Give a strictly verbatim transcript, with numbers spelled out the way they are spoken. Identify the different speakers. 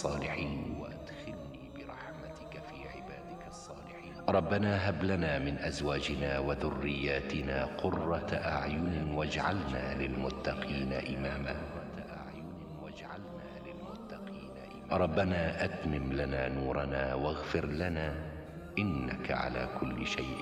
Speaker 1: الصالحين وأدخلني برحمتك في عبادك الصالحين. ربنا هب لنا من أزواجنا وذرياتنا قرة أعين واجعلنا للمتقين إماما. ربنا أتمم لنا نورنا واغفر لنا إنك على كل شيء